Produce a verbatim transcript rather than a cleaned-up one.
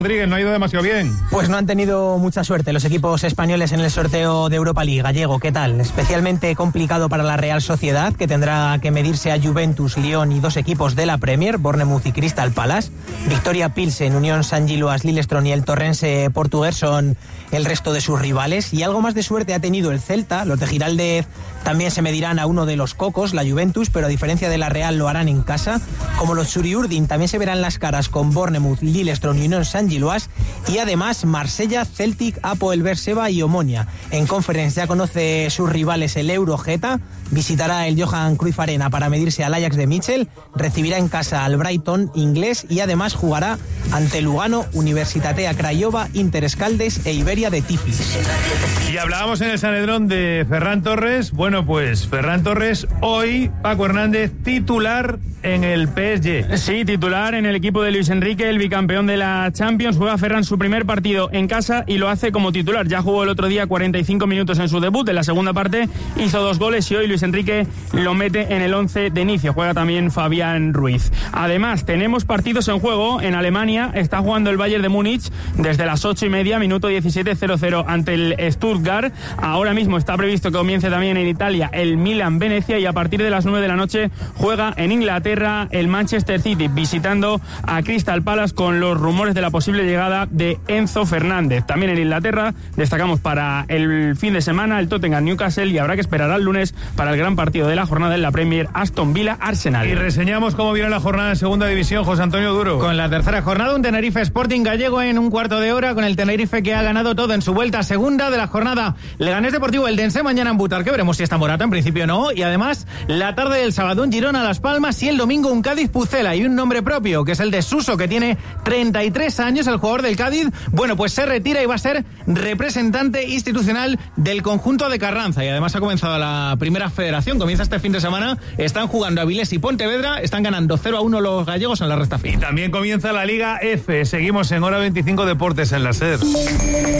Rodríguez, no ha ido demasiado bien. Pues no han tenido mucha suerte los equipos españoles en el sorteo de Europa League. Gallego, ¿qué tal? Especialmente complicado para la Real Sociedad, que tendrá que medirse a Juventus, Lyon y dos equipos de la Premier, Bournemouth y Crystal Palace. Victoria Pilsen, Unión San Giloas, Lillestrøm y el Torrense portugués son el resto de sus rivales. Y algo más de suerte ha tenido el Celta. Los de Giraldez también se medirán a uno de los cocos, la Juventus, pero a diferencia de la Real lo harán en casa. Como los Suriurdin también se verán las caras con Bournemouth, Lillestrøm y Unión San Giloas. Y además Marsella, Celtic, Apoel Berseba y Omonia. En Conference ya conoce sus rivales el Eurogeta, visitará el Johan Cruyff Arena para medirse al Ajax de Mitchell, recibirá en casa al Brighton inglés y además jugará ante Lugano, Universitatea Craiova, Inter Escaldes e Iberia de Tiflis. Y hablábamos en el Sanedrón de Ferran Torres. Bueno, pues Ferran Torres hoy, Paco Hernández, titular en el P S G. Sí, titular en el equipo de Luis Enrique, el bicampeón de la Champions. Juega Ferran su primer partido en casa y lo hace como titular. Ya jugó el otro día cuarenta y cinco minutos en su debut. En la segunda parte hizo dos goles y hoy Luis Enrique lo mete en el once de inicio. Juega también Fabián Ruiz. Además, tenemos partidos en juego. En Alemania está jugando el Bayern de Múnich desde las ocho y media, minuto diecisiete, cero cero ante el Stuttgart. Ahora mismo está previsto que comience también en Italia el Milan-Venecia y a partir de las nueve de la noche juega en Inglaterra el Manchester City visitando a Crystal Palace con los rumores de la posible llegada de Enzo Fernández. También en Inglaterra destacamos para el fin de semana el Tottenham-Newcastle y habrá que esperar al lunes para el gran partido de la jornada en la Premier, Aston Villa-Arsenal. Y reseñamos cómo viene la jornada en segunda división, José Antonio Duro. Con la tercera jornada, un Tenerife Sporting Gallego en un cuarto de hora, con el Tenerife que ha ganado todo en su vuelta segunda de la jornada. Leganés Deportivo Eldense mañana en Butar, que veremos si está Morata, en principio no, y además la tarde del sábado un Girona Las Palmas y el domingo un Cádiz Pucela y un nombre propio, que es el de Suso, que tiene treinta y tres años, el jugador del Cádiz. Bueno, pues se retira y va a ser representante institucional del conjunto de Carranza y además ha comenzado la primera federación, comienza este fin de semana, están jugando Avilés y Pontevedra, están ganando cero a uno los gallegos en la recta final. Y también comienza la Liga F, seguimos en Hora veinticinco Deportes en la SER.